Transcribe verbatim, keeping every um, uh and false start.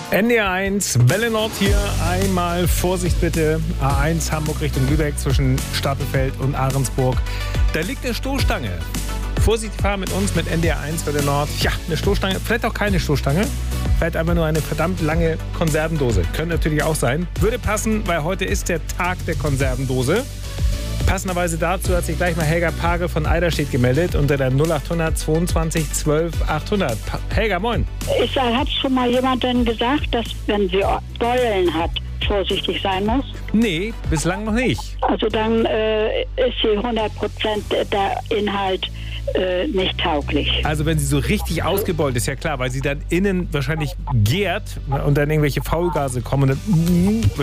N D R eins, Welle Nord hier. Einmal Vorsicht bitte. A eins Hamburg Richtung Lübeck zwischen Stapelfeld und Ahrensburg. Da liegt eine Stoßstange. Vorsichtig fahren mit uns, mit N D R eins, Welle Nord. Ja, eine Stoßstange. Vielleicht auch keine Stoßstange. Vielleicht einfach nur eine verdammt lange Konservendose. Könnte natürlich auch sein. Würde passen, weil heute ist der Tag der Konservendose. Passenderweise dazu hat sich gleich mal Helga Pagel von Eiderstedt gemeldet unter der null achthundert zweiundzwanzig zwölf achthundert. Pa- Helga, moin. Ist, hat schon mal jemand denn gesagt, dass wenn sie Beulen hat, vorsichtig sein muss? Nee, bislang noch nicht. Also dann äh, ist sie hundert Prozent der Inhalt äh, nicht tauglich. Also wenn sie so richtig ausgebeult ist, ja klar, weil sie dann innen wahrscheinlich gärt und dann irgendwelche Faulgase kommen und dann